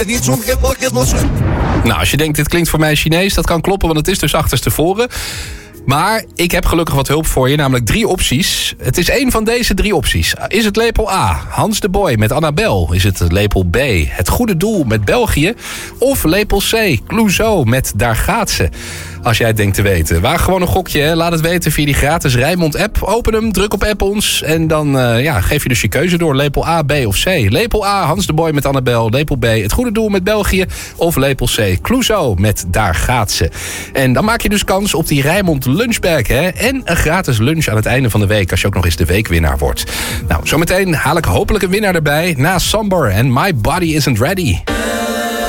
Nou, als je denkt, dit klinkt voor mij Chinees, dat kan kloppen, want het is dus achterstevoren. Maar ik heb gelukkig wat hulp voor je, namelijk 3 opties. Het is één van deze 3 opties. Is het lepel A, Hans de Boy met Annabel? Is het lepel B, Het Goede Doel met België? Of lepel C, Clouseau met Daar gaat ze? Als jij het denkt te weten. Waag gewoon een gokje, hè? Laat het weten via die gratis Rijnmond-app. Open hem, druk op app ons en dan geef je dus je keuze door. Lepel A, B of C. Lepel A, Hans de Boy met Annabel. Lepel B, Het Goede Doel met België. Of lepel C, Clouseau met Daar gaat ze. En dan maak je dus kans op die Rijnmond lunchbag, hè? En een gratis lunch aan het einde van de week, als je ook nog eens de weekwinnaar wordt. Nou, zometeen haal ik hopelijk een winnaar erbij na Sambar en My Body Isn't Ready.